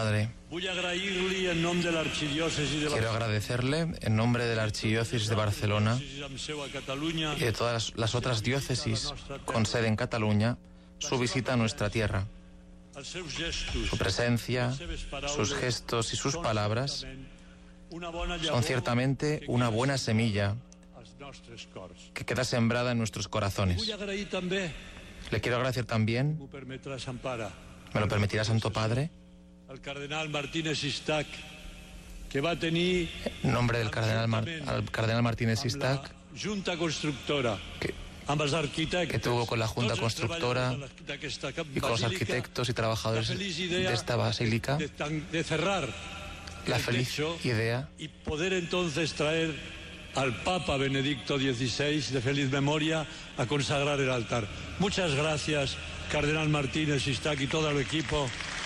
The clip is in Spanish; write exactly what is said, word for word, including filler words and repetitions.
Padre. Quiero agradecerle en nombre de la Archidiócesis de Barcelona y de todas las otras diócesis con sede en Cataluña su visita a nuestra tierra. Su presencia, sus gestos y sus palabras son ciertamente una buena semilla que queda sembrada en nuestros corazones. Le quiero agradecer también, me lo permitirá Santo Padre, al cardenal Martínez Sistac, que va a tener en nombre del cardenal, Mar, al cardenal Martínez Sistac, Junta Constructora, que, que tuvo con la Junta Constructora y con los arquitectos y trabajadores de esta basílica de cerrar la feliz idea y poder entonces traer al Papa Benedicto dieciséis de feliz memoria a consagrar el altar. Muchas gracias, cardenal Martínez Sistac y todo el equipo.